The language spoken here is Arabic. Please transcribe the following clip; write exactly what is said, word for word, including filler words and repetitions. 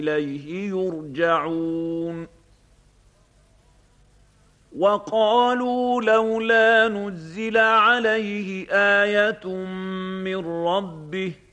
إليه يرجعون وقالوا لولا نزل عليه آية من ربه